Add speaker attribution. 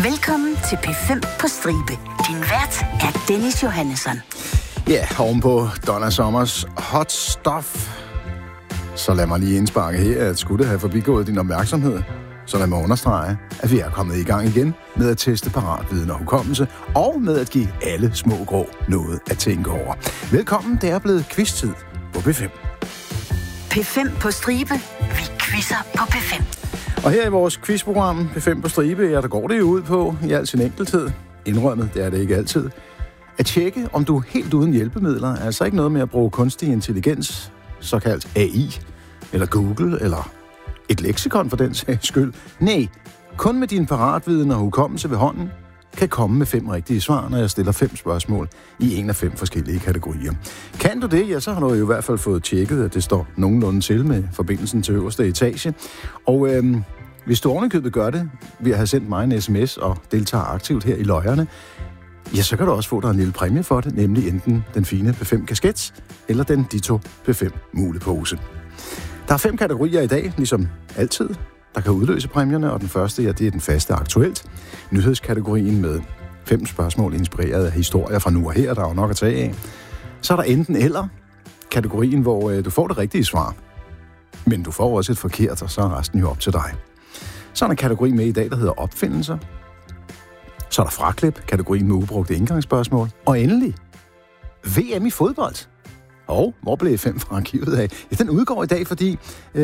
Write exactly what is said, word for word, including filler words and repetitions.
Speaker 1: Velkommen til P fem på stribe. Din vært er Dennis Johannesson.
Speaker 2: Ja, oven på Donna Summers Hot Stuff. Så lad mig lige indsparke her, at skulle det have forbigået din opmærksomhed, så lad mig understrege, at vi er kommet i gang igen med at teste paratviden og hukommelse, og med at give alle små grå noget at tænke over. Velkommen, det er blevet quiz-tid på P fem.
Speaker 1: P fem på stribe. Vi quizzer på P fem.
Speaker 2: Og her i vores quizprogram P fem på stribe, ja, der går det jo ud på i al sin enkelthed. Indrømmet, det er det ikke altid. At tjekke, om du er helt uden hjælpemidler, altså ikke noget med at bruge kunstig intelligens, såkaldt A I, eller Google, eller et leksikon for den sags skyld. Nej, kun med din paratviden og hukommelse ved hånden, kan komme med fem rigtige svar, når jeg stiller fem spørgsmål i en af fem forskellige kategorier. Kan du det, ja, så har du jo i hvert fald fået tjekket, at det står nogenlunde til med forbindelsen til øverste etage. Og øhm, hvis du ovenikøbet gør det ved at have sendt mig en sms og deltager aktivt her i løjerne, ja, så kan du også få dig en lille præmie for det, nemlig enten den fine P fem kasket eller den ditto P fem mulepose. Der er fem kategorier i dag, ligesom altid, der kan udløse præmierne, og den første, ja, det er den faste aktuelt. Nyhedskategorien med fem spørgsmål inspireret af historier fra nu og her, der er jo nok at tage af. Så er der enten eller kategorien, hvor øh, du får det rigtige svar, men du får også et forkert, og så er resten jo op til dig. Så er der en kategori med i dag, der hedder opfindelser. Så er der fraklip, kategorien med ubrugte indgangsspørgsmål. Og endelig, V M i fodbold. Og hvor blev fem fra arkivet af? Ja, den udgår i dag, fordi